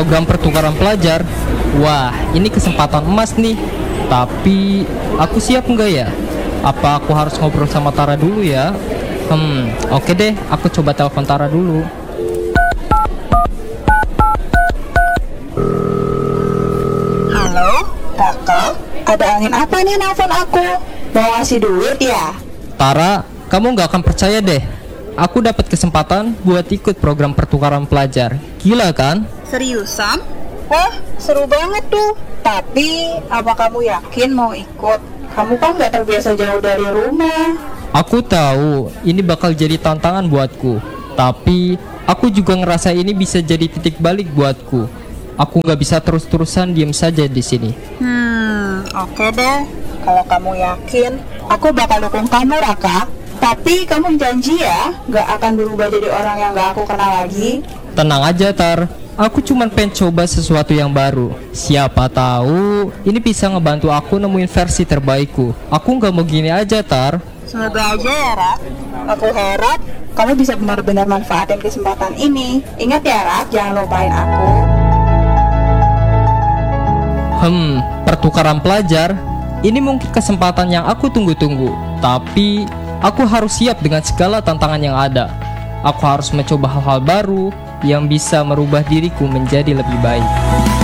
program pertukaran pelajar. Wah, ini kesempatan emas nih. Tapi aku siap nggak ya? Apa aku harus ngobrol sama Tara dulu ya? Oke deh, aku coba telepon Tara dulu. Halo, kakak. Ada angin apa nih nelfon aku? Mau ngasih duit ya? Tara, kamu nggak akan percaya deh. Aku dapat kesempatan buat ikut program pertukaran pelajar. Gila kan? Seriusan? Wah, seru banget tuh. Tapi, apa kamu yakin mau ikut? Kamu kan gak terbiasa jauh dari rumah. Aku tahu ini bakal jadi tantangan buatku. Tapi, aku juga ngerasa ini bisa jadi titik balik buatku. Aku nggak bisa terus-terusan diem saja di sini. Oke deh. Kalau kamu yakin, aku bakal dukung kamu, Raka. Tapi kamu janji ya, gak akan berubah jadi orang yang gak aku kenal lagi. Tenang aja, Tar. Aku cuma pengen coba sesuatu yang baru. Siapa tahu ini bisa ngebantu aku nemuin versi terbaikku. Aku nggak mau gini aja, Tar. Semoga aja ya, Rak. Aku harap kamu bisa benar-benar manfaatin kesempatan ini. Ingat ya, Rak, jangan lupain aku. Pertukaran pelajar. Ini mungkin kesempatan yang aku tunggu-tunggu. Tapi aku harus siap dengan segala tantangan yang ada. Aku harus mencoba hal-hal baru yang bisa merubah diriku menjadi lebih baik.